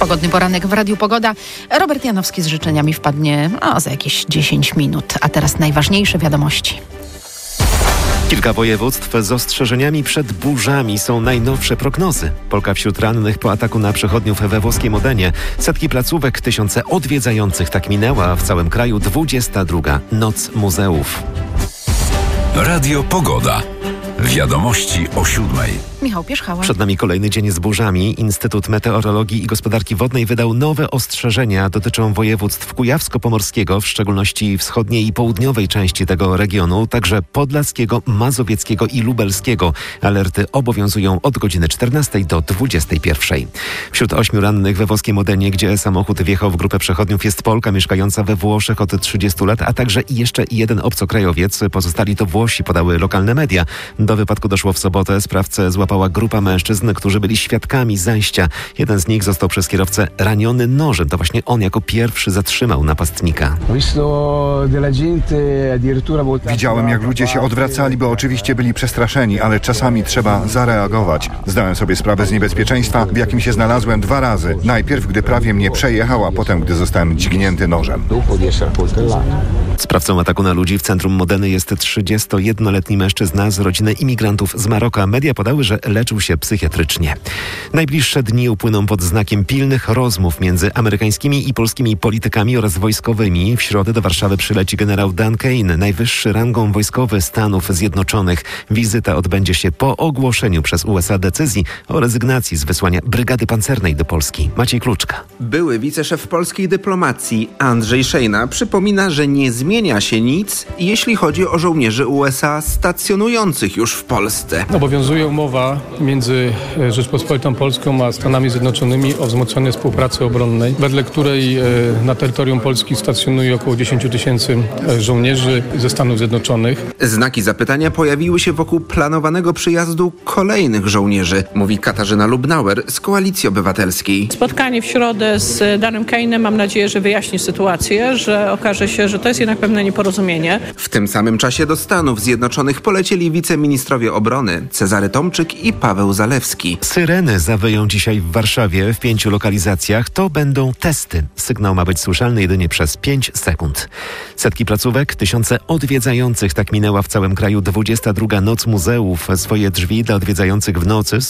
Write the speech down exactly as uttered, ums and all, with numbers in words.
Pogodny poranek w Radiu Pogoda. Robert Janowski z życzeniami wpadnie no, za jakieś dziesięć minut. A teraz najważniejsze wiadomości. Kilka województw z ostrzeżeniami przed burzami, są najnowsze prognozy. Polka wśród rannych po ataku na przechodniów we włoskiej Modenie. Setki placówek, tysiące odwiedzających. Tak minęła, a w całym kraju dwudziesta druga Noc Muzeów. Radio Pogoda. Wiadomości o siódmej. Michał Pierzchała. Przed nami kolejny dzień z burzami. Instytut Meteorologii i Gospodarki Wodnej wydał nowe ostrzeżenia. Dotyczą województw kujawsko-pomorskiego, w szczególności wschodniej i południowej części tego regionu, także podlaskiego, mazowieckiego i lubelskiego. Alerty obowiązują od godziny czternastej do dwudziestej pierwszej. Wśród ośmiu rannych we włoskiej Modenie, gdzie samochód wjechał w grupę przechodniów, jest Polka mieszkająca we Włoszech od trzydziestu lat, a także jeszcze jeden obcokrajowiec. Pozostali to Włosi, podały lokalne media. Do wypadku doszło w sobotę. Sprawcę złapała grupa mężczyzn, którzy byli świadkami zajścia. Jeden z nich został przez kierowcę raniony nożem. To właśnie on jako pierwszy zatrzymał napastnika. Widziałem, jak ludzie się odwracali, bo oczywiście byli przestraszeni, ale czasami trzeba zareagować. Zdałem sobie sprawę z niebezpieczeństwa, w jakim się znalazłem dwa razy. Najpierw, gdy prawie mnie przejechał, a potem, gdy zostałem dźgnięty nożem. Sprawcą ataku na ludzi w centrum Modeny jest trzydziestojednoletni mężczyzna z rodziny imigrantów z Maroka. Media podały, że leczył się psychiatrycznie. Najbliższe dni upłyną pod znakiem pilnych rozmów między amerykańskimi i polskimi politykami oraz wojskowymi. W środę do Warszawy przyleci generał Dan Kane, najwyższy rangą wojskowy Stanów Zjednoczonych. Wizyta odbędzie się po ogłoszeniu przez U S A decyzji o rezygnacji z wysłania brygady pancernej do Polski. Maciej Kluczka. Były wiceszef polskiej dyplomacji Andrzej Szejna przypomina, że nie zmienia się nic, jeśli chodzi o żołnierzy U S A stacjonujących już w Polsce. Obowiązuje umowa między Rzeczpospolitą Polską a Stanami Zjednoczonymi o wzmocnionej współpracy obronnej, wedle której na terytorium Polski stacjonuje około dziesięć tysięcy żołnierzy ze Stanów Zjednoczonych. Znaki zapytania pojawiły się wokół planowanego przyjazdu kolejnych żołnierzy, mówi Katarzyna Lubnauer z Koalicji Obywatelskiej. Spotkanie w środę z Danem Kane'em, mam nadzieję, że wyjaśni sytuację, że okaże się, że to jest jednak pewne nieporozumienie. W tym samym czasie do Stanów Zjednoczonych polecieli wiceministrowie obrony Cezary Tomczyk i Paweł Zalewski. Syreny zawyją dzisiaj w Warszawie w pięciu lokalizacjach. To będą testy. Sygnał ma być słyszalny jedynie przez pięć sekund. Setki placówek, tysiące odwiedzających. Tak minęła w całym kraju dwudziesta druga Noc Muzeów. Swoje drzwi dla odwiedzających w nocy